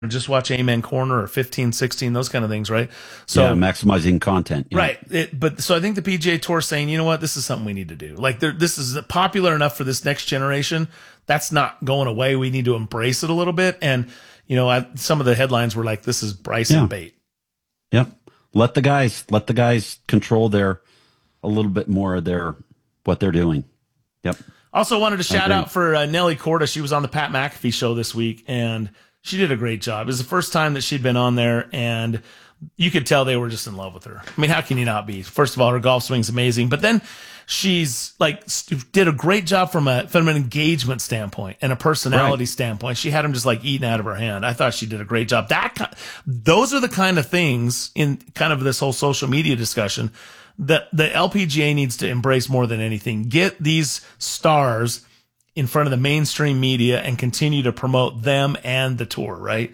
just watch Amen Corner or 15, 16, those kind of things, right? So yeah, maximizing content. Yeah. Right. So I think the PGA Tour is saying, you know what, this is something we need to do. Like, this is popular enough for this next generation. That's not going away. We need to embrace it a little bit. And, some of the headlines were like, this is Bryson bait. Yep. Let the guys control a little bit more of what they're doing. Yep. Also wanted to shout out for Nelly Corda. She was on the Pat McAfee show this week, and she did a great job. It was the first time that she'd been on there, and you could tell they were just in love with her. I mean, how can you not be? First of all, her golf swing's amazing, but then she's did a great job from an engagement standpoint and a personality standpoint. She had him just eating out of her hand. I thought she did a great job. Those are the kind of things in kind of this whole social media discussion that the LPGA needs to embrace more than anything. Get these stars in front of the mainstream media and continue to promote them and the tour, right?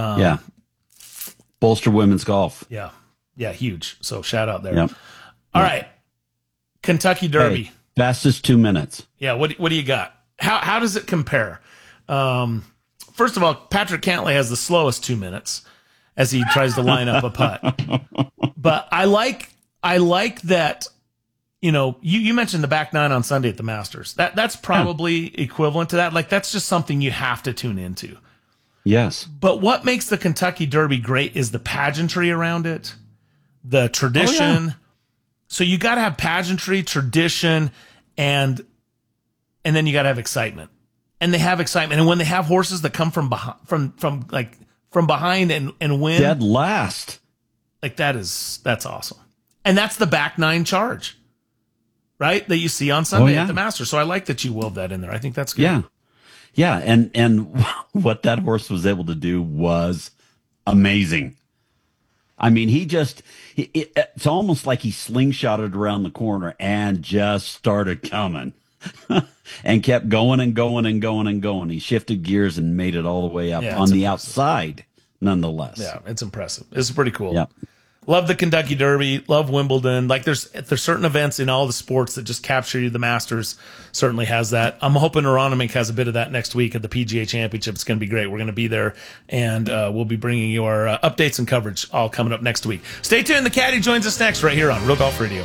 Bolster women's golf. Yeah. Yeah, huge. So shout out there. Yep. All right. Kentucky Derby. Hey, fastest 2 minutes. Yeah, what do you got? How does it compare? First of all, Patrick Cantlay has the slowest 2 minutes as he tries to line up a putt. But I like that. You mentioned the back nine on Sunday at the Masters. That's probably equivalent to that. That's just something you have to tune into. Yes. But what makes the Kentucky Derby great is the pageantry around it, the tradition. Oh, yeah. So you got to have pageantry, tradition, and then you got to have excitement. And they have excitement. And when they have horses that come from behind and win, dead last. That's awesome. And that's the back nine charge, right? That you see on Sunday at the Masters. So I like that you wove that in there. I think that's good. Yeah. Yeah. And what that horse was able to do was amazing. I mean, it's almost like he slingshotted around the corner and just started coming and kept going and going and going and going. He shifted gears and made it all the way up on the outside, nonetheless. Yeah, it's impressive. It's pretty cool. Yeah. Love the Kentucky Derby. Love Wimbledon. There's certain events in all the sports that just capture you. The Masters certainly has that. I'm hoping Aronimink has a bit of that next week at the PGA Championship. It's going to be great. We're going to be there, and we'll be bringing you our updates and coverage all coming up next week. Stay tuned. The Caddy joins us next right here on Real Golf Radio.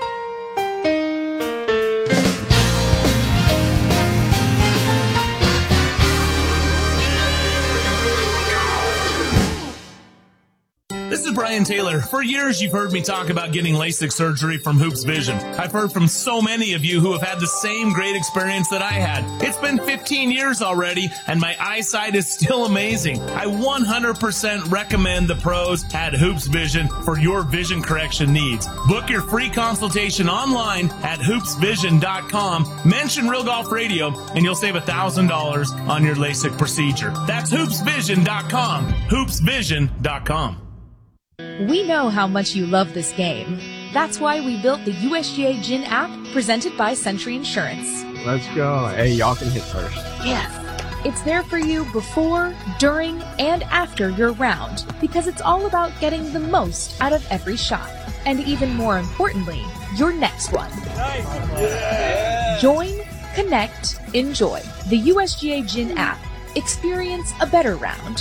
This is Brian Taylor. For years, you've heard me talk about getting LASIK surgery from Hoops Vision. I've heard from so many of you who have had the same great experience that I had. It's been 15 years already, and my eyesight is still amazing. I 100% recommend the pros at Hoops Vision for your vision correction needs. Book your free consultation online at hoopsvision.com. Mention Real Golf Radio, and you'll save $1,000 on your LASIK procedure. That's hoopsvision.com. hoopsvision.com. We know how much you love this game. That's why we built the USGA Gin app presented by Century Insurance. Let's go. Hey, y'all can hit first. Yes. It's there for you before, during, and after your round because it's all about getting the most out of every shot. And even more importantly, your next one. Nice. Yeah. Join, connect, enjoy. The USGA Gin app. Experience a better round.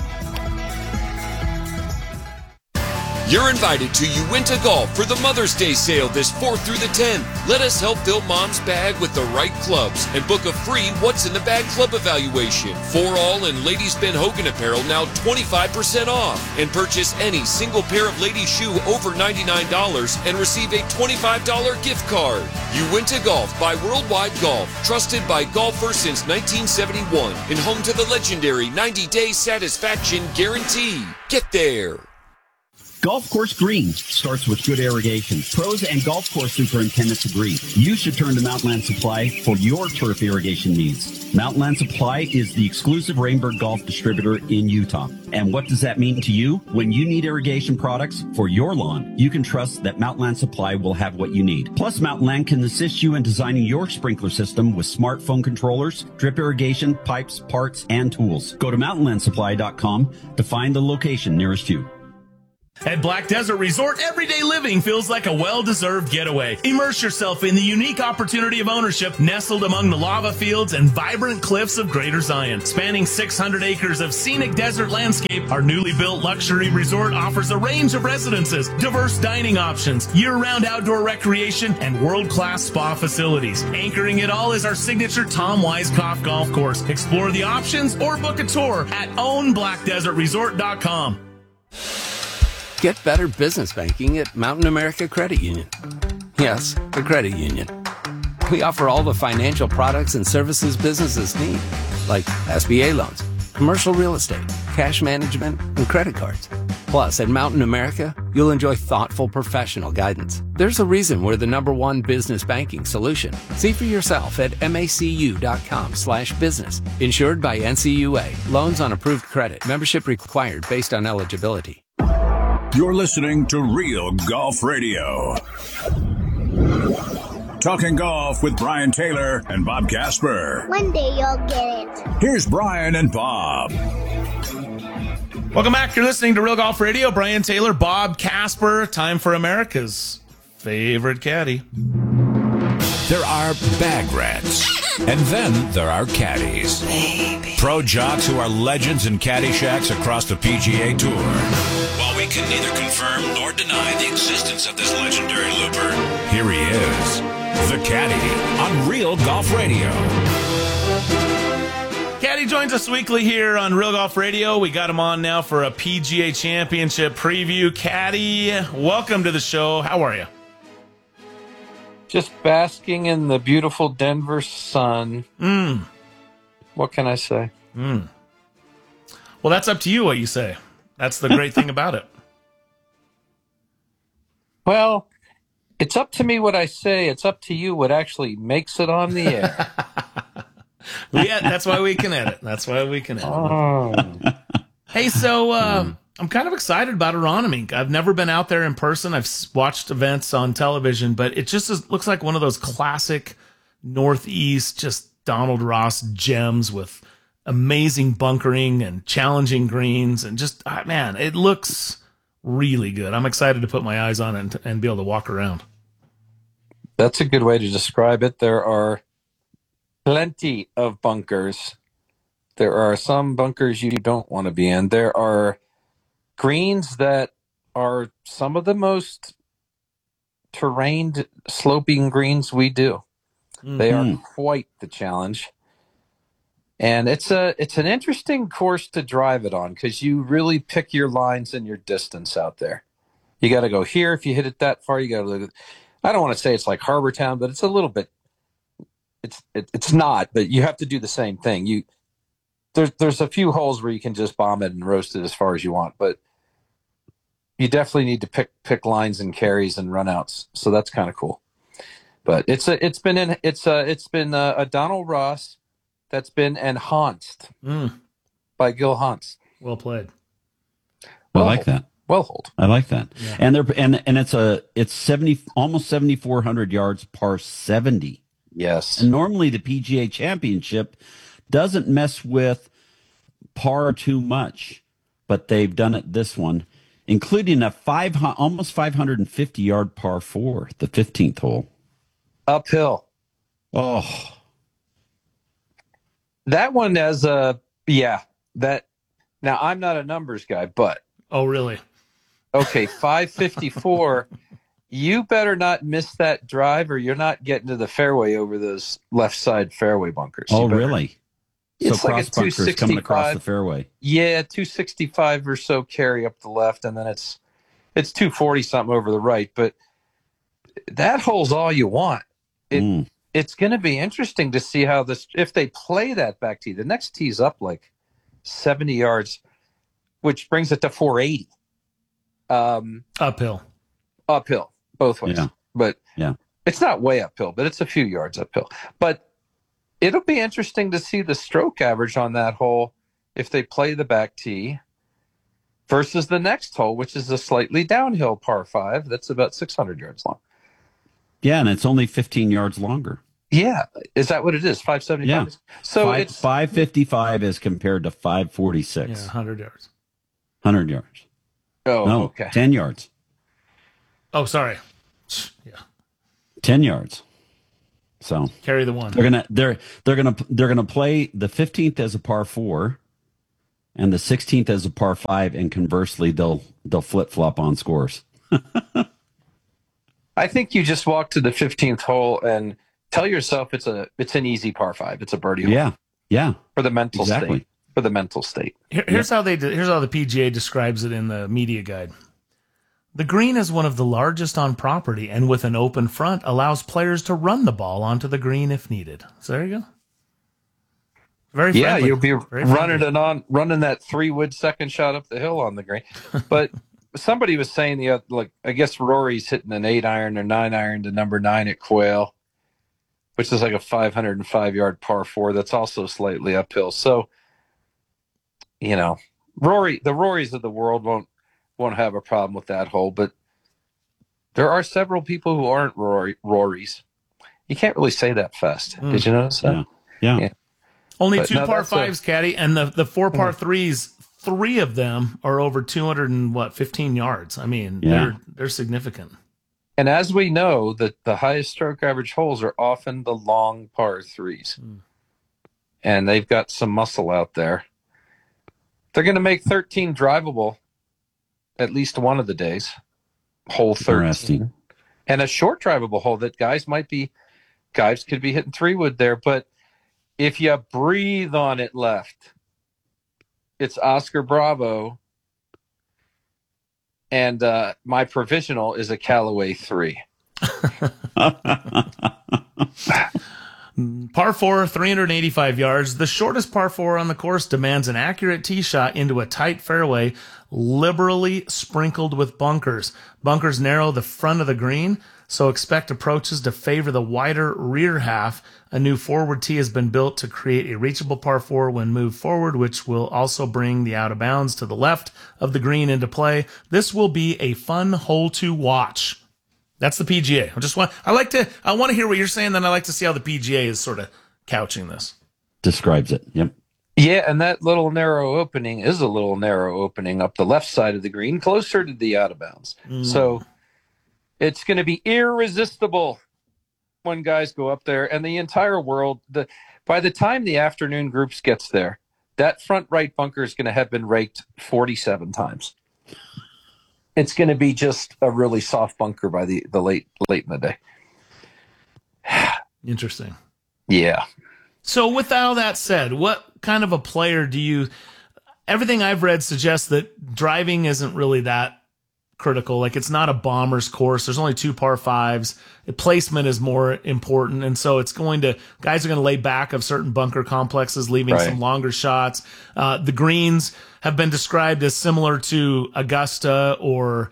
You're invited to Uinta Golf for the Mother's Day sale this 4th through the 10th. Let us help fill Mom's bag with the right clubs and book a free What's in the Bag club evaluation. For all and ladies Ben Hogan apparel now 25% off. And purchase any single pair of ladies shoe over $99 and receive a $25 gift card. Uinta Golf by Worldwide Golf. Trusted by golfers since 1971 and home to the legendary 90-day satisfaction guarantee. Get there. Golf course green starts with good irrigation. Pros and golf course superintendents agree. You should turn to Mountainland Supply for your turf irrigation needs. Mountainland Supply is the exclusive Rainbird Golf distributor in Utah. And what does that mean to you? When you need irrigation products for your lawn, you can trust that Mountainland Supply will have what you need. Plus, Mountainland can assist you in designing your sprinkler system with smartphone controllers, drip irrigation, pipes, parts, and tools. Go to mountainlandsupply.com to find the location nearest you. At Black Desert Resort, everyday living feels like a well-deserved getaway. Immerse yourself in the unique opportunity of ownership nestled among the lava fields and vibrant cliffs of Greater Zion. Spanning 600 acres of scenic desert landscape, our newly built luxury resort offers a range of residences, diverse dining options, year-round outdoor recreation, and world-class spa facilities. Anchoring it all is our signature Tom Weiskopf golf course. Explore the options or book a tour at ownblackdesertresort.com. Get better business banking at Mountain America Credit Union. Yes, the credit union. We offer all the financial products and services businesses need, like SBA loans, commercial real estate, cash management, and credit cards. Plus, at Mountain America, you'll enjoy thoughtful professional guidance. There's a reason we're the #1 business banking solution. See for yourself at macu.com/business. Insured by NCUA. Loans on approved credit. Membership required based on eligibility. You're listening to Real Golf Radio. Talking golf with Brian Taylor and Bob Casper. One day you'll get it. Here's Brian and Bob. Welcome back. You're listening to Real Golf Radio. Brian Taylor, Bob Casper. Time for America's favorite caddy. There are bag rats, and then there are caddies. Pro jocks who are legends in caddy shacks across the PGA Tour. While we can neither confirm nor deny the existence of this legendary looper, here he is, the caddy on Real Golf Radio. Caddy joins us weekly here on Real Golf Radio. We got him on now for a PGA Championship preview. Caddy, welcome to the show. How are you? Just basking in the beautiful Denver sun. What can I say? Well, that's up to you what you say. That's the great thing about it. Well, it's up to me what I say. It's up to you what actually makes it on the air. That's why we can edit. That's why we can edit. Oh. Hey, so I'm kind of excited about Aronimink. I've never been out there in person. I've watched events on television, but it just looks like one of those classic Northeast, just Donald Ross gems with amazing bunkering and challenging greens. And just, man, it looks really good. I'm excited to put my eyes on it and be able to walk around. That's a good way to describe it. There are plenty of bunkers. There are some bunkers you don't want to be in. There are greens that are some of the most terrained sloping greens we do. Mm-hmm. They are quite the challenge. And it's an interesting course to drive it on because you really pick your lines and your distance out there. You got to go here. If you hit it that far, you got to look at, I don't want to say it's like Harbor Town, but it's a little bit, it's not, but you have to do the same thing. There's a few holes where you can just bomb it and roast it as far as you want, but you definitely need to pick lines and carries and runouts. So that's kind of cool. But it's been a Donald Ross that's been enhanced by Gil Hanse. Well played. I like that. Well hold. I like that. Yeah. And it's 70 almost 7,400 yards par 70. Yes. And normally the PGA Championship doesn't mess with par too much, but they've done it this one, including a almost 550 yard par 4, the 15th hole. Uphill. Oh. That one now I'm not a numbers guy, but. Oh, really? Okay, 554. You better not miss that drive or you're not getting to the fairway over those left side fairway bunkers. Oh, really? It's so like cross bunkers coming across the fairway. Yeah, 265 or so carry up the left, and then it's 240 something over the right. But that hole's all you want. It's going to be interesting to see how if they play that back tee. The next tee's up like 70 yards, which brings it to 480. Uphill, both ways. Yeah. But yeah, it's not way uphill, but it's a few yards uphill. But it'll be interesting to see the stroke average on that hole if they play the back tee versus the next hole, which is a slightly downhill par 5 that's about 600 yards long. Yeah, and it's only 15 yards longer. Yeah. Is that what it is? 575? Yeah. So it's 555 as compared to 546. Yeah, 100 yards. 100 yards. Oh, No, okay. 10 yards. Oh, sorry. Yeah. 10 yards. So Carry the one. they're gonna play the 15th as a par 4 and the 16th as a par 5, and conversely they'll flip flop on scores. I think you just walk to the 15th hole and tell yourself it's an easy par 5. It's a birdie hole. Yeah. For the mental Exactly. state. For the mental state. Here's how the PGA describes it in the media guide. The green is one of the largest on property, and with an open front, allows players to run the ball onto the green if needed. So there you go. Very friendly. Yeah, you'll be Very running friendly. running that 3-wood second shot up the hill on the green. But somebody was saying I guess Rory's hitting an 8-iron or 9-iron to number 9 at Quail, which is like a 505-yard par 4 that's also slightly uphill. So, the Rorys of the world won't have a problem with that hole, but there are several people who aren't Rorys. You can't really say that fast. Did you notice that? Yeah. Only But 2 no, par that's a- 5s, Caddy, and the 4 par 3s, 3 of them are over 215 yards. I mean, they're significant. And as we know, the highest stroke average holes are often the long par 3s. And they've got some muscle out there. They're going to make 13 drivable at least one of the days. Hole 13. Interesting. And a short drivable hole that guys could be hitting 3-wood there. But if you breathe on it left, it's Oscar Bravo. And my provisional is a Callaway 3. Par 4, 385 yards. The shortest par 4 on the course demands an accurate tee shot into a tight fairway, liberally sprinkled with bunkers. Bunkers narrow the front of the green, so expect approaches to favor the wider rear half. A new forward tee has been built to create a reachable par 4 when moved forward, which will also bring the out of bounds to the left of the green into play. This will be a fun hole to watch. That's the PGA. I want to hear what you're saying, then I like to see how the PGA is sort of couching this. Describes it. Yep. Yeah, and that little narrow opening is a little narrow opening up the left side of the green, closer to the out of bounds. So it's going to be irresistible when guys go up there, and the entire world, by the time the afternoon groups gets there, that front right bunker is going to have been raked 47 times. It's going to be just a really soft bunker by the late in the day. Interesting. Yeah. So with all that said, what kind of a player everything I've read suggests that driving isn't really that critical. Like, it's not a bomber's course. There's only 2 par 5s. The placement is more important. And so guys are going to lay back of certain bunker complexes, leaving some longer shots. The greens have been described as similar to Augusta or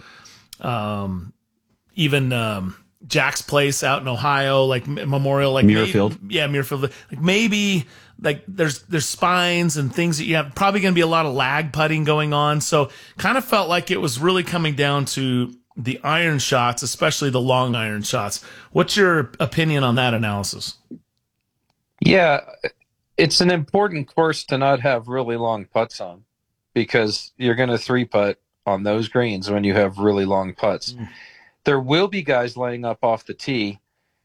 even Jack's Place out in Ohio, like Memorial, like Muirfield. Muirfield. Like maybe like there's spines and things that you have, probably going to be a lot of lag putting going on. So kind of felt like it was really coming down to the iron shots, especially the long iron shots. What's your opinion on that analysis? Yeah, it's an important course to not have really long putts on, because you're going to 3-putt on those greens when you have really long putts. There will be guys laying up off the tee.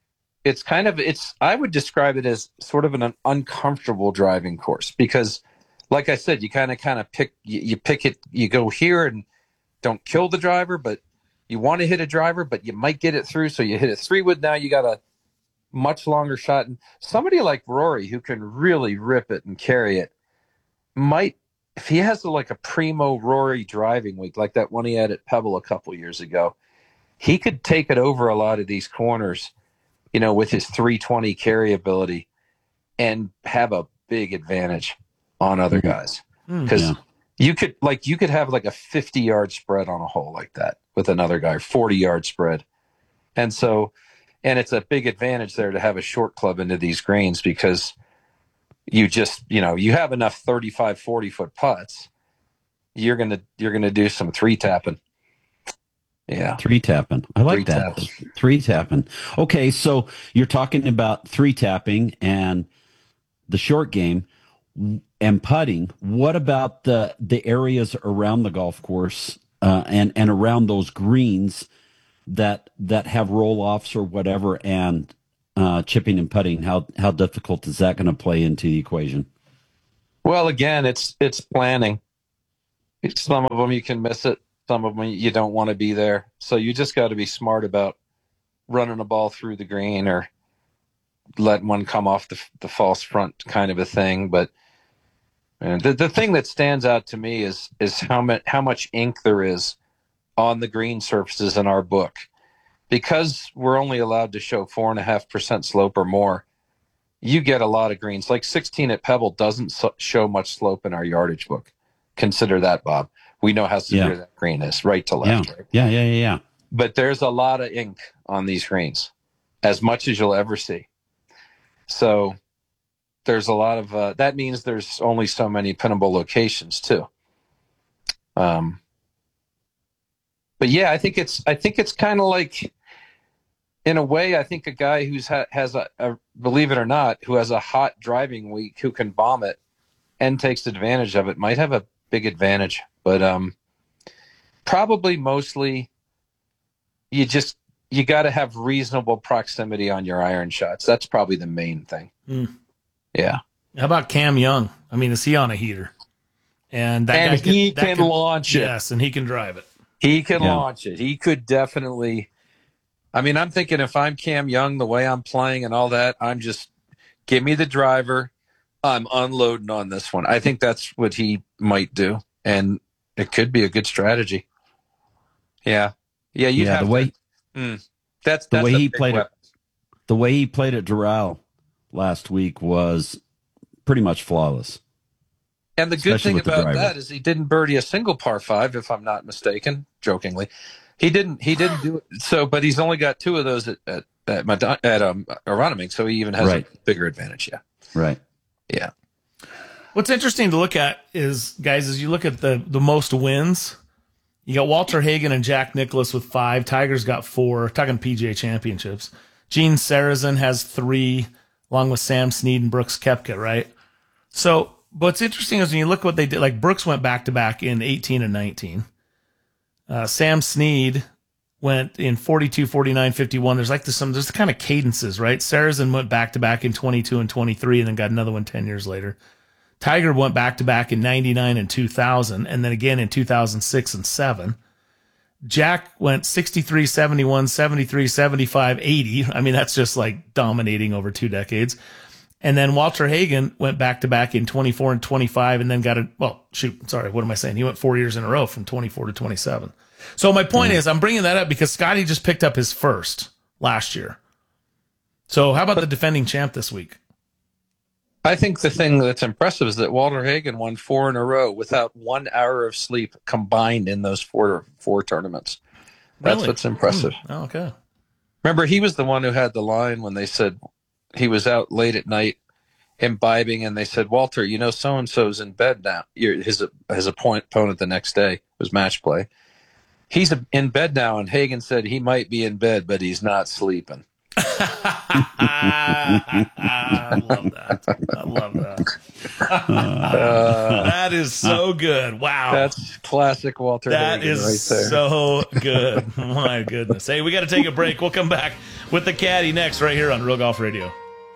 I would describe it as sort of an uncomfortable driving course, because like I said, you kind of pick it, you go here and don't kill the driver, but you want to hit a driver, but you might get it through. So you hit a 3-wood. Now you got a much longer shot. And somebody like Rory, who can really rip it and carry it, might, if he has like a primo Rory driving week, like that one he had at Pebble a couple years ago, he could take it over a lot of these corners, with his 320 carry ability, and have a big advantage on other guys. Because you could have like a 50-yard spread on a hole like that with another guy, 40-yard spread. And it's a big advantage there to have a short club into these greens, because you just, you have enough 35, 40-foot putts. You're going to do some 3-tapping. Yeah. 3-tapping. I like that. 3-tapping. Okay, so you're talking about 3-tapping and the short game and putting. What about the areas around the golf course and around those greens that have roll-offs or whatever, and chipping and putting, how difficult is that going to play into the equation? Well, again, it's planning. Some of them you can miss it. Some of them you don't want to be there. So you just got to be smart about running a ball through the green or letting one come off the false front kind of a thing. But the thing that stands out to me is how much ink there is on the green surfaces in our book. Because we're only allowed to show 4.5% slope or more, you get a lot of greens. Like 16 at Pebble doesn't show much slope in our yardage book. Consider that, Bob. We know how severe that green is, right to left. Yeah. Right? Yeah. But there's a lot of ink on these greens, as much as you'll ever see. So there's a lot of that means there's only so many pinnable locations too. But yeah, I think it's kind of like, in a way, I think a guy who's has a believe it or not, who has a hot driving week, who can bomb it and takes advantage of it, might have a big advantage. But probably mostly you got to have reasonable proximity on your iron shots. That's probably the main thing. Yeah. How about Cam Young? I mean, is he on a heater? And that guy he can launch it. Yes, and he can drive it. He can launch it. He could definitely. I mean, I'm thinking if I'm Cam Young, the way I'm playing and all that, I'm just give me the driver. I'm unloading on this one. I think that's what he might do, and it could be a good strategy. Yeah. The way he played it. The way he played at Doral last week was pretty much flawless. And the good thing about that is he didn't birdie a single par 5, if I'm not mistaken. Jokingly, he didn't do it. So, but he's only got 2 of those at Aronimink, so he even has a bigger advantage. Yeah, right. Yeah. What's interesting to look at is, guys, as you look at the most wins, you got Walter Hagen and Jack Nicklaus with 5. Tiger's got 4. Talking PGA Championships. Gene Sarazen has 3, along with Sam Snead and Brooks Koepka, right? So what's interesting is when you look at what they did, like Brooks went back-to-back in 18 and 19. Sam Snead went in 42, 49, 51. There's there's kind of cadences, right? Sarazen went back-to-back in 22 and 23 and then got another one 10 years later. Tiger went back-to-back in 99 and 2000 and then again in 2006 and 7. Jack went 63, 71, 73, 75, 80. I mean, that's just like dominating over 2 decades. And then Walter Hagen went back-to-back in 24 and 25 and then got what am I saying? He went 4 years in a row from 24 to 27. So my point is, I'm bringing that up because Scotty just picked up his first last year. So how about the defending champ this week? I think the thing that's impressive is that Walter Hagen won 4 in a row without 1 hour of sleep combined in those four tournaments. That's Really? What's impressive. Oh, okay. Remember, he was the one who had the line when they said he was out late at night imbibing, and they said, Walter, so-and-so's in bed now. His opponent the next day was match play. He's in bed now, and Hagen said he might be in bed, but he's not sleeping. I love that. That is so good. Wow. That's classic Walter That Hagen is right there. so good. My goodness. Hey, we got to take a break. We'll come back with the caddy next right here on Real Golf Radio.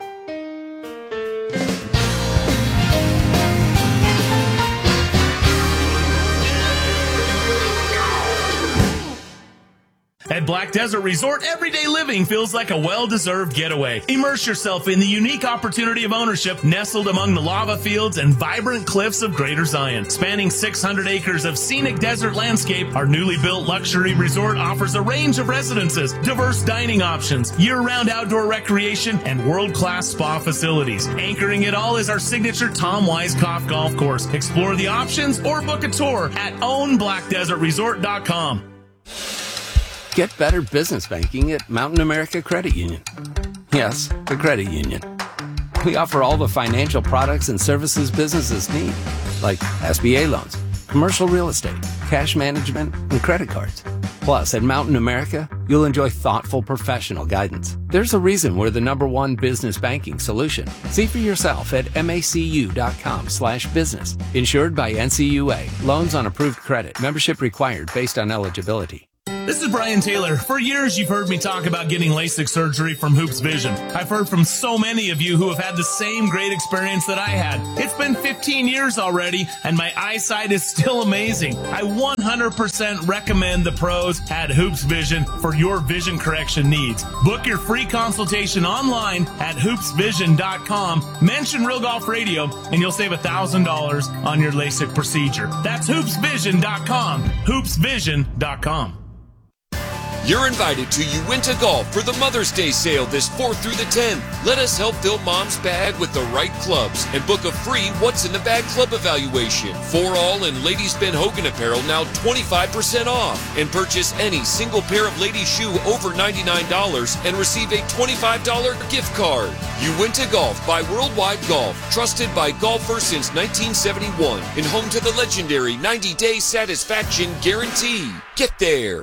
At Black Desert Resort, everyday living feels like a well-deserved getaway. Immerse yourself in the unique opportunity of ownership nestled among the lava fields and vibrant cliffs of Greater Zion. Spanning 600 acres of scenic desert landscape, our newly built luxury resort offers a range of residences, diverse dining options, year-round outdoor recreation, and world-class spa facilities. Anchoring it all is our signature Tom Weiskopf golf course. Explore the options or book a tour at ownblackdesertresort.com. Get better business banking at Mountain America Credit Union. Yes, the credit union. We offer all the financial products and services businesses need, like SBA loans, commercial real estate, cash management, and credit cards. Plus, at Mountain America, you'll enjoy thoughtful professional guidance. There's a reason we're the #1 business banking solution. See for yourself at macu.com/business. Insured by NCUA. Loans on approved credit. Membership required based on eligibility. This is Brian Taylor. For years, you've heard me talk about getting LASIK surgery from Hoops Vision. I've heard from so many of you who have had the same great experience that I had. It's been 15 years already, and my eyesight is still amazing. I 100% recommend the pros at Hoops Vision for your vision correction needs. Book your free consultation online at hoopsvision.com. Mention Real Golf Radio, and you'll save $1,000 on your LASIK procedure. That's hoopsvision.com. hoopsvision.com. You're invited to Uinta Golf for the Mother's Day sale this 4th through the 10th. Let us help fill Mom's bag with the right clubs and book a free What's in the Bag club evaluation. For all and ladies Ben Hogan apparel now 25% off. And purchase any single pair of ladies shoe over $99 and receive a $25 gift card. Uinta Golf by Worldwide Golf. Trusted by golfers since 1971 and home to the legendary 90-day satisfaction guarantee. Get there.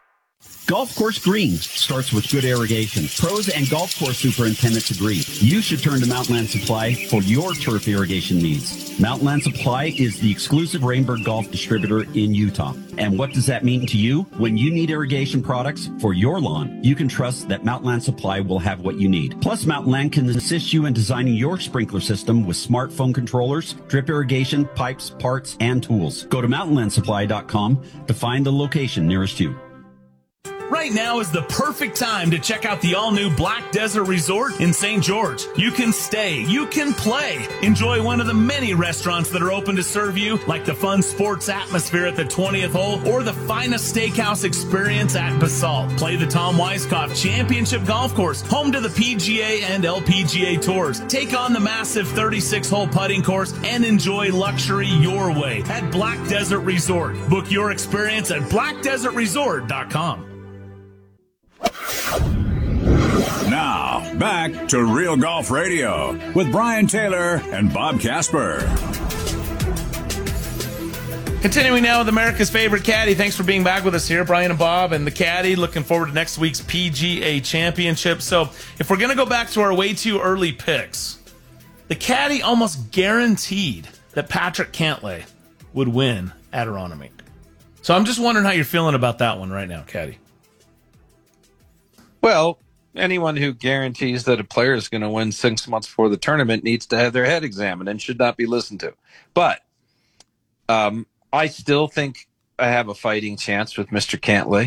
Golf course greens starts with good irrigation. Pros and golf course superintendents agree. You should turn to Mountainland Supply for your turf irrigation needs. Mountainland Supply is the exclusive Rainbird Golf distributor in Utah. And what does that mean to you? When you need irrigation products for your lawn, you can trust that Mountainland Supply will have what you need. Plus, Mountainland can assist you in designing your sprinkler system with smartphone controllers, drip irrigation, pipes, parts, and tools. Go to mountainlandsupply.com to find the location nearest you. Right now is the perfect time to check out the all-new Black Desert Resort in St. George. You can stay, you can play, enjoy one of the many restaurants that are open to serve you, like the fun sports atmosphere at the 20th hole or the finest steakhouse experience at Basalt. Play the Tom Weiskopf Championship Golf Course, home to the PGA and LPGA tours. Take on the massive 36-hole putting course and enjoy luxury your way at Black Desert Resort. Book your experience at blackdesertresort.com. Now, back to Real Golf Radio with Brian Taylor and Bob Casper. Continuing now with America's favorite caddy. Thanks for being back with us here, Brian and Bob and the caddy. Looking forward to next week's PGA Championship. So if we're going to go back to our way too early picks, the caddy almost guaranteed that Patrick Cantlay would win at Aronimink. So I'm just wondering how you're feeling about that one right now, caddy. Well, anyone who guarantees that a player is going to win 6 months before the tournament needs to have their head examined and should not be listened to. But I still think I have a fighting chance with Mr. Cantlay.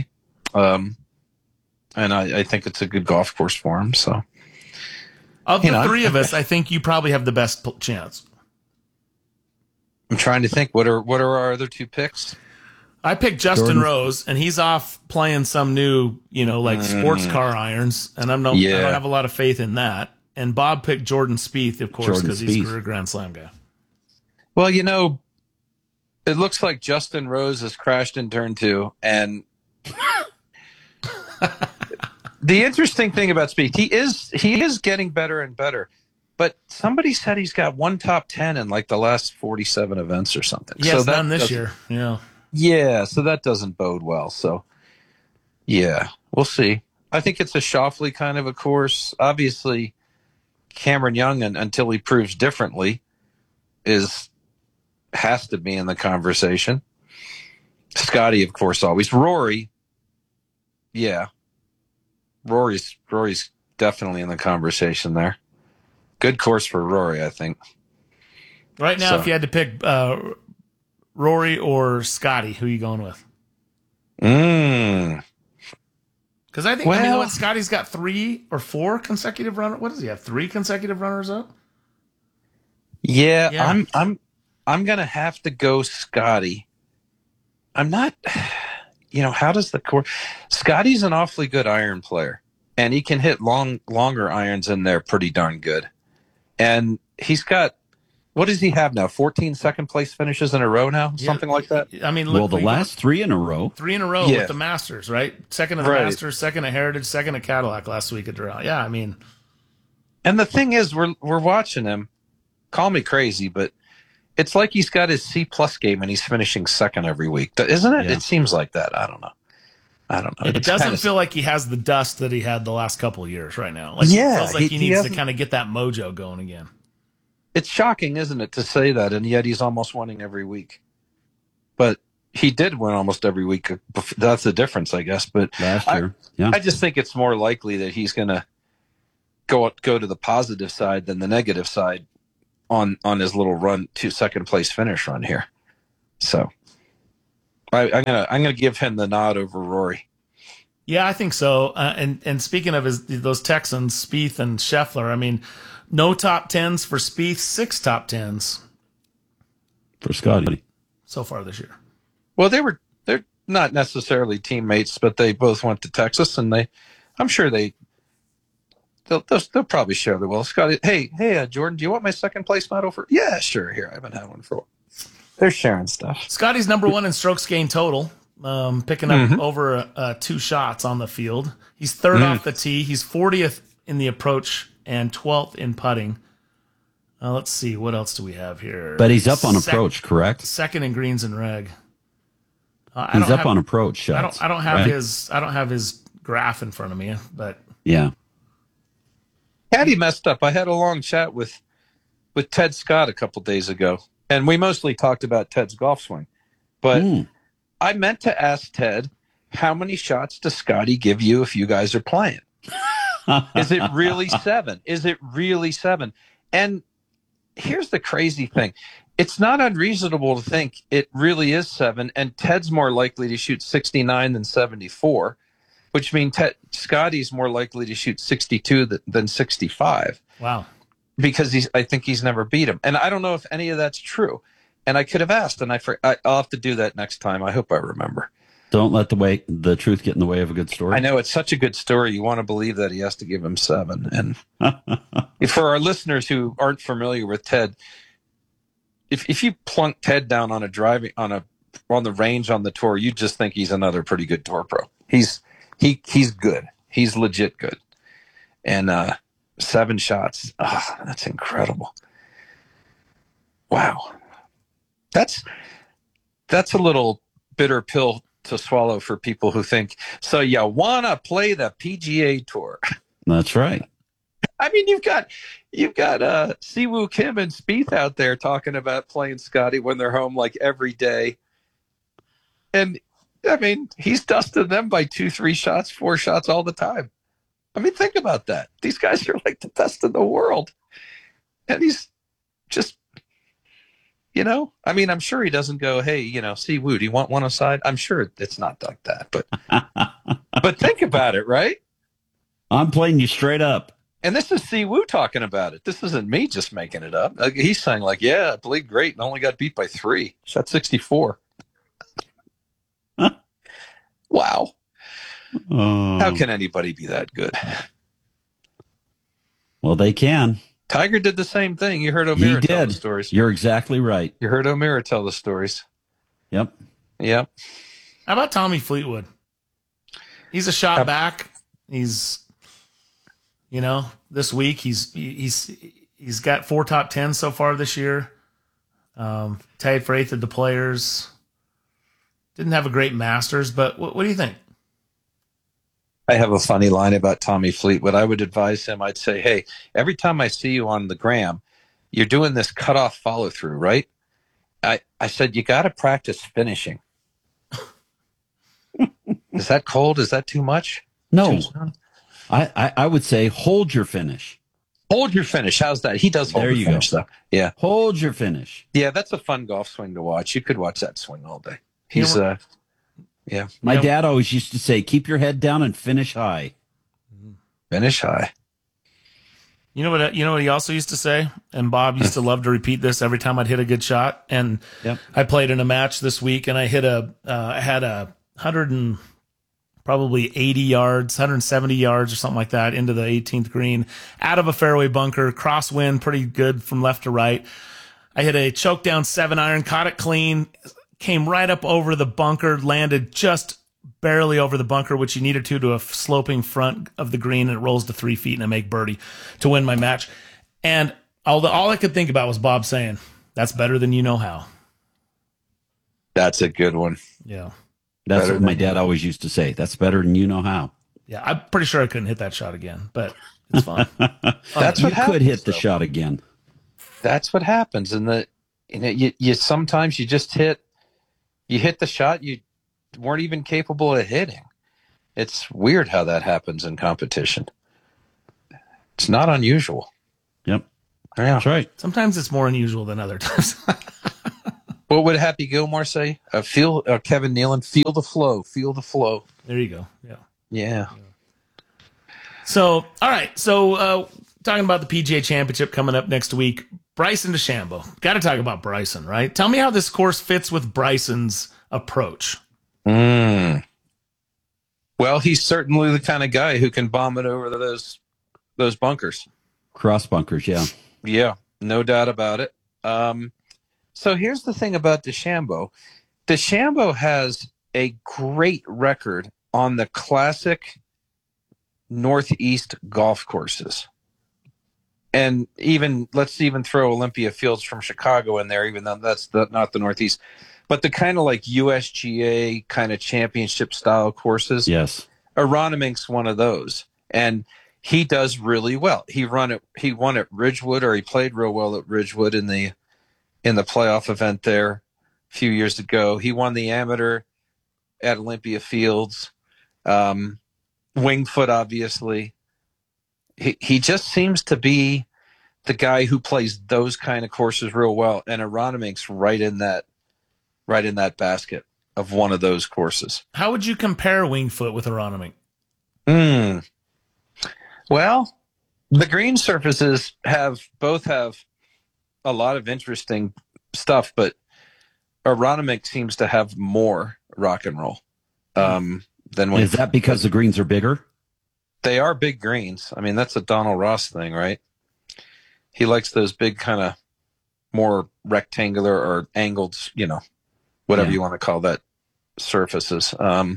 And I think it's a good golf course for him. So, of the three of us, I think you probably have the best chance. I'm trying to think. What are our other two picks? I picked Justin Rose, and he's off playing some new, sports car irons, and I don't have a lot of faith in that. And Bob picked Jordan Spieth, of course, because he's a career Grand Slam guy. Well, it looks like Justin Rose has crashed in turn 2, and the interesting thing about Spieth, he is getting better and better. But somebody said he's got one top 10 in like the last 47 events or something. Yeah, so it's done this year. Yeah. Yeah, so that doesn't bode well. So, yeah, we'll see. I think it's a Schauffele kind of a course. Obviously, Cameron Young, until he proves differently, has to be in the conversation. Scotty, of course, always. Rory, yeah. Rory's definitely in the conversation there. Good course for Rory, I think. Right now, if you had to pick Rory or Scotty, who are you going with? Because I think, Scotty's got 3 or 4 consecutive runners. What does he have? 3 consecutive runners up? Yeah. I'm gonna have to go Scotty. I'm not. How does the course? Scotty's an awfully good iron player, and he can hit longer irons in there pretty darn good. And he's got. What does he have now? 14 second place finishes in a row now? Something like that? I mean, look, the last 3 in a row. 3 in a row with the Masters, right? Second at the Masters, second at Heritage, second at Cadillac last week at Doral. Yeah, I mean. And the thing is, we're watching him. Call me crazy, but it's like he's got his C+ game and he's finishing second every week. Isn't it? Yeah. It seems like that. I don't know. I don't know. It doesn't feel like he has the dust that he had the last couple of years right now. Like, Yeah, it feels like he needs to hasn't- kind of get that mojo going again. It's shocking, isn't it, to say that, and yet he's almost winning every week. But he did win almost every week. That's the difference, I guess. But Last year, I just think it's more likely that he's going to go to the positive side than the negative side on his little run to second place finish run here. So I'm gonna give him the nod over Rory. Yeah, I think so. And speaking of those Texans, Spieth and Scheffler, I mean, no top 10s for Spieth, 6 top 10s for Scotty so far this year. Well, they're not necessarily teammates, but they both went to Texas, and I'm sure they'll probably share the will. Scotty, hey, Jordan, do you want my second place medal for? Yeah, sure. Here, I haven't had one for a while. They're sharing stuff. Scotty's number 1 in strokes gained total, picking up over 2 shots on the field. He's third off the tee. He's 40th in the approach and 12th in putting. Let's see, what else do we have here? But he's up on approach, correct? Second in greens and reg. He's up on approach shots. I don't have his graph in front of me, but yeah. Caddy messed up. I had a long chat with Ted Scott a couple days ago, and we mostly talked about Ted's golf swing. But I meant to ask Ted, how many shots does Scotty give you if you guys are playing? Is it really 7? Is it really 7? And here's the crazy thing. It's not unreasonable to think it really is 7, and Ted's more likely to shoot 69 than 74, which means Scotty's more likely to shoot 62 than 65. Wow. Because I think he's never beat him. And I don't know if any of that's true. And I could have asked, and I'll have to do that next time. I hope I remember. Don't let the truth get in the way of a good story. I know it's such a good story. You want to believe that he has to give him 7. And for our listeners who aren't familiar with Ted, if you plunk Ted down on the range on the tour, you just think he's another pretty good tour pro. He's good. He's legit good. And 7 shots. That's incredible. Wow. That's a little bitter pill to swallow for people who think, so you want to play the PGA Tour. That's right. I mean, you've got Siwoo Kim and Spieth out there talking about playing Scotty when they're home like every day. And I mean, he's dusting them by 2, 3 shots, 4 shots all the time. I mean, think about that. These guys are like the best in the world. And he's just, I mean, I'm sure he doesn't go, hey, Siwoo, do you want one aside? I'm sure it's not like that, but think about it, right? I'm playing you straight up. And this is Siwoo talking about it. This isn't me just making it up. He's saying like, yeah, I played great and only got beat by 3. Shot 64. Wow. How can anybody be that good? Well, they can. Tiger did the same thing. You heard O'Meara tell the stories. You're exactly right. You heard O'Meara tell the stories. Yep. Yep. How about Tommy Fleetwood? He's a shot back. He's, this week he's got 4 top 10s so far this year. Tied for 8th of the Players. Didn't have a great Masters, but what do you think? I have a funny line about Tommy Fleetwood. I would advise him, I'd say, hey, every time I see you on the gram, you're doing this cutoff follow through, right? I said, you got to practice finishing. Is that cold? Is that too much? No. I would say hold your finish. Hold your finish. How's that? He does hold there your you finish, go. though. Yeah. Hold your finish. Yeah, that's a fun golf swing to watch. You could watch that swing all day. He's yeah. My dad always used to say, keep your head down and finish high. Finish high. You know what he also used to say? And Bob used to love to repeat this every time I'd hit a good shot. And I played in a match this week and I hit I had a 180 yards, 170 yards or something like that into the 18th green out of a fairway bunker, crosswind, pretty good from left to right. I hit a choke down 7-iron, caught it clean, came right up over the bunker, landed just barely over the bunker, which you needed to a sloping front of the green, and it rolls to 3 feet, and I make birdie to win my match. And all I could think about was Bob saying, that's better than you know how. That's a good one. Yeah. That's Better what my than dad always used to say. That's better than you know how. Yeah, I'm pretty sure I couldn't hit that shot again, but it's fine. That's You what happens, could hit the though. shot again. That's what happens. And you sometimes you just hit the shot you weren't even capable of hitting. It's weird how that happens in competition. It's not unusual. Yep. Yeah. That's right. Sometimes it's more unusual than other times. What would Happy Gilmore say? Kevin Nealon, feel the flow. Feel the flow. There you go. Yeah. Yeah. So, all right. So, talking about the PGA Championship coming up next week, Bryson DeChambeau. Got to talk about Bryson, right? Tell me how this course fits with Bryson's approach. Well, he's certainly the kind of guy who can bomb it over those bunkers. Cross bunkers, yeah. Yeah, no doubt about it. So here's the thing about DeChambeau. DeChambeau has a great record on the classic Northeast golf courses. And let's even throw Olympia Fields from Chicago in there, even though that's not the Northeast. But the kind of like USGA kind of championship style courses. Yes. Aronimink's one of those. And he does really well. He won at Ridgewood, or he played real well at Ridgewood in the playoff event there a few years ago. He won the amateur at Olympia Fields. Winged Foot, obviously. He just seems to be the guy who plays those kind of courses real well, and Aronimink's right in that basket of one of those courses. How would you compare Winged Foot with Aronimink? Well, the green surfaces both have a lot of interesting stuff, but Aronimink seems to have more rock and roll than Winged. Is that because the greens are bigger? They are big greens. I mean, that's a Donald Ross thing, right? He likes those big kind of more rectangular or angled, whatever you want to call that, surfaces.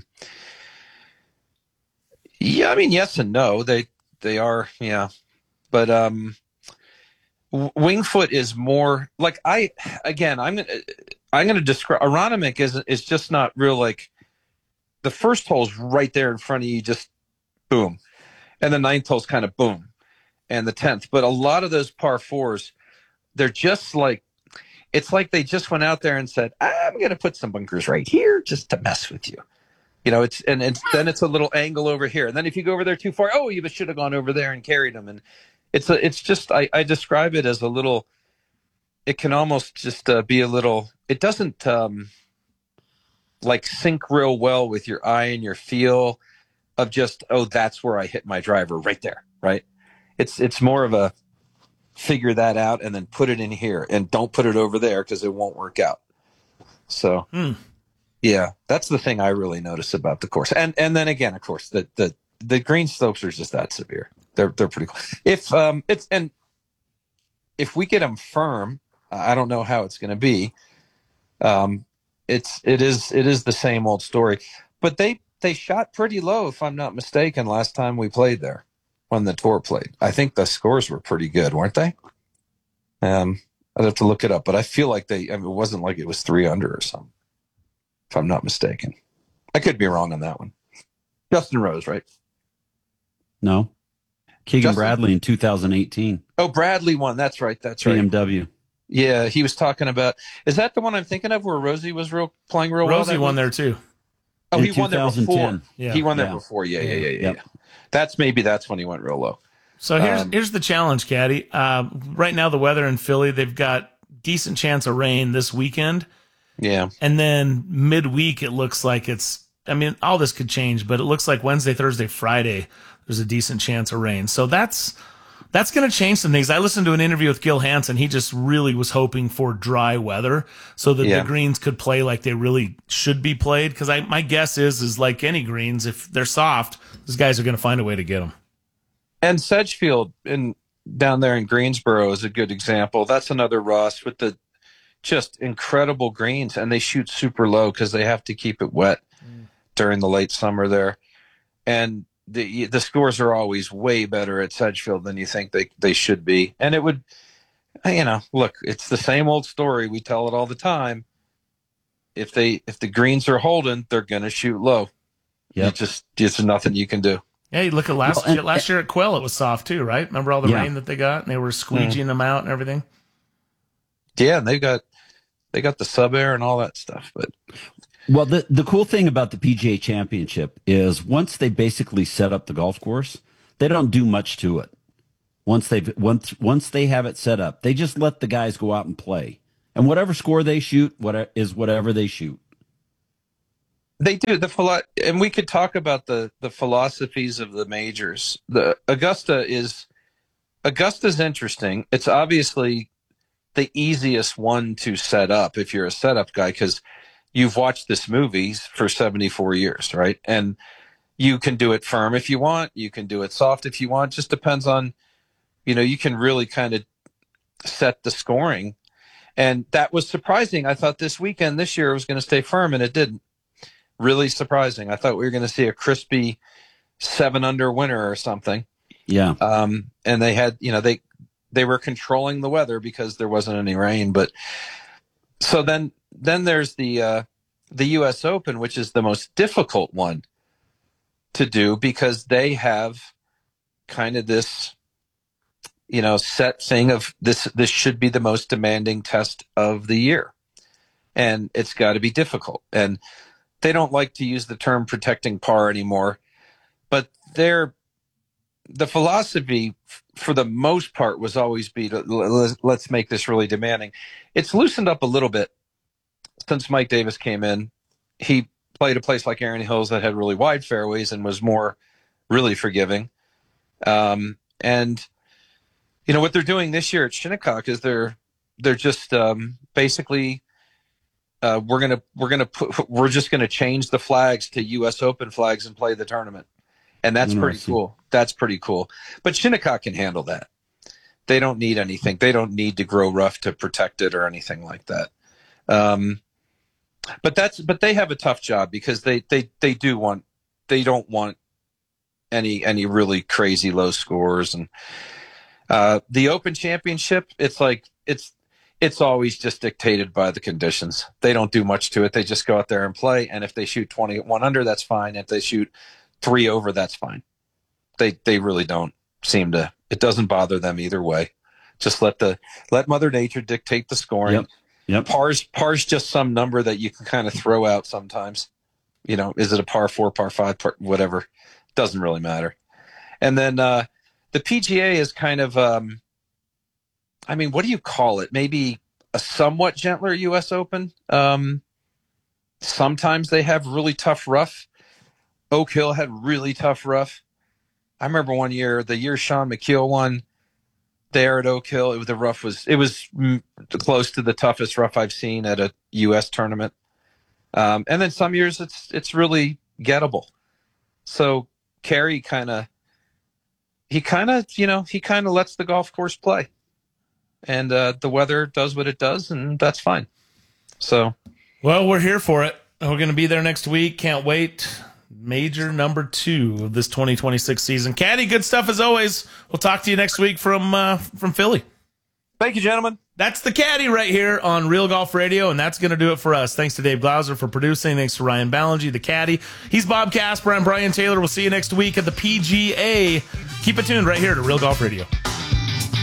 Yeah, I mean, yes and no. They are, yeah. But Winged Foot is more like I'm gonna describe Aronimink is just not real. Like the first hole's right there in front of you, just boom, and the ninth hole's kind of boom, and the 10th. But a lot of those par fours, they're just like, it's like they just went out there and said, I'm gonna put some bunkers right here just to mess with you. Then it's a little angle over here, and then if you go over there too far, you should have gone over there and carried them. And it's just I describe it as a little. It can almost just be a little. It doesn't like sync real well with your eye and your feel of just that's where I hit my driver right there, right? It's more of a figure that out and then put it in here and don't put it over there because it won't work out. So. Yeah, that's the thing I really notice about the course, and then again, of course, the green slopes are just that severe. They're pretty cool. If we get them firm, I don't know how it's going to be. It is the same old story, but they shot pretty low, if I'm not mistaken, last time we played there when the tour played. I think the scores were pretty good, weren't they? I'd have to look it up, but I feel like it wasn't like it was 3 under or something, if I'm not mistaken. I could be wrong on that one. Justin Rose, right? No. Keegan Bradley in 2018. Oh, Bradley won. That's right. BMW. Yeah, he was talking about. Is that the one I'm thinking of where Rosie was playing real well? Rosie won there too. Oh, he won there before. Yeah. He won there before. Yeah. That's when he went real low. So here's the challenge, Caddy. Right now, the weather in Philly, they've got decent chance of rain this weekend. Yeah. And then midweek, it looks like all this could change, but it looks like Wednesday, Thursday, Friday, there's a decent chance of rain. So that's going to change some things. I listened to an interview with Gil Hansen. He just really was hoping for dry weather so that the greens could play like they really should be played. Because my guess is like any greens, if they're soft, these guys are going to find a way to get them. And Sedgefield down there in Greensboro is a good example. That's another Ross with the just incredible greens, and they shoot super low because they have to keep it wet during the late summer there. And the scores are always way better at Sedgefield than you think they should be. And it would, look, it's the same old story. We tell it all the time. if the greens are holding, they're going to shoot low. Yeah, just nothing you can do. Yeah, you look at last year at Quail, it was soft too, right? Remember all the rain that they got, and they were squeegeeing them out and everything. Yeah, and they got the sub air and all that stuff. But well, the cool thing about the PGA Championship is once they basically set up the golf course, they don't do much to it. Once they have it set up, they just let the guys go out and play, and whatever score they shoot, whatever they shoot. They do and we could talk about the philosophies of the majors. The Augusta's interesting. It's obviously the easiest one to set up if you're a setup guy, because you've watched this movie for 74 years, right? And you can do it firm if you want. You can do it soft if you want. Just depends on, you can really kind of set the scoring. And that was surprising. I thought this year it was going to stay firm, and it didn't. Really surprising. I thought we were going to see a crispy 7-under winner or something. Yeah. And they had, they were controlling the weather because there wasn't any rain. But so then there's the U.S. Open, which is the most difficult one to do because they have kind of this, set thing of this should be the most demanding test of the year, and it's got to be difficult. And they don't like to use the term protecting par anymore, but the philosophy for the most part was always let's make this really demanding. It's loosened up a little bit since Mike Davis came in. He played a place like Erin Hills that had really wide fairways and was more really forgiving. And what they're doing this year at Shinnecock is they're just basically. We're just gonna change the flags to U.S. Open flags and play the tournament, and that's pretty cool. That's pretty cool. But Shinnecock can handle that. They don't need anything. They don't need to grow rough to protect it or anything like that. But they have a tough job because they don't want any really crazy low scores. And the Open Championship, it's always just dictated by the conditions. They don't do much to it. They just go out there and play. And if they shoot 21 under, that's fine. If they shoot 3 over, that's fine. They really don't seem to. It doesn't bother them either way. Just let Mother Nature dictate the scoring. Yep. Par's just some number that you can kind of throw out sometimes. Is it a par 4, par 5, whatever? Doesn't really matter. And then the PGA is kind of. What do you call it? Maybe a somewhat gentler U.S. Open. Sometimes they have really tough rough. Oak Hill had really tough rough. I remember one year, the year Sean McKeel won there at Oak Hill, the rough was close to the toughest rough I've seen at a U.S. tournament. And then some years it's really gettable. So Carey kind of lets the golf course play. And the weather does what it does, and that's fine. So, well, we're here for it. We're going to be there next week. Can't wait. Major number 2 of this 2026 season. Caddy, good stuff as always. We'll talk to you next week from Philly. Thank you, gentlemen. That's the Caddy right here on Real Golf Radio, and that's going to do it for us. Thanks to Dave Glauser for producing. Thanks to Ryan Ballingy, the Caddy. He's Bob Casper. I'm Brian Taylor. We'll see you next week at the PGA. Keep it tuned right here to Real Golf Radio.